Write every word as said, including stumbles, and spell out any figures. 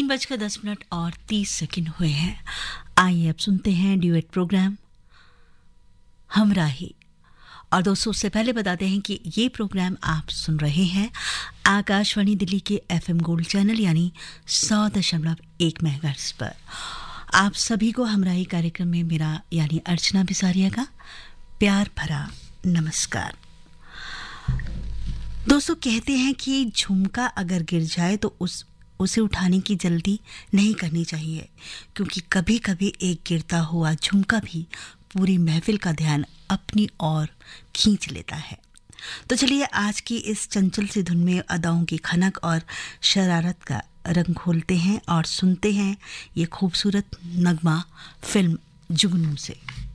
बजकर दस मिनट और तीस सेकंड हुए हैं। आइए अब सुनते हैं ड्यूएट प्रोग्राम हमराही। और दोस्तों, उससे पहले बताते हैं कि ये प्रोग्राम आप सुन रहे हैं आकाशवाणी दिल्ली के एफएम गोल्ड चैनल यानी सौ दशमलव एक मेगाहर्ट्ज पर। आप सभी को हमराही कार्यक्रम में मेरा यानी अर्चना बिसारिया का प्यार भरा नमस्कार। दोस्तों, कहते हैं कि झुमका अगर गिर जाए तो उस उसे उठाने की जल्दी नहीं करनी चाहिए, क्योंकि कभी कभी एक गिरता हुआ झुमका भी पूरी महफिल का ध्यान अपनी ओर खींच लेता है। तो चलिए आज की इस चंचल सी धुन में अदाओं की खनक और शरारत का रंग खोलते हैं और सुनते हैं ये खूबसूरत नगमा फिल्म जुगनू से।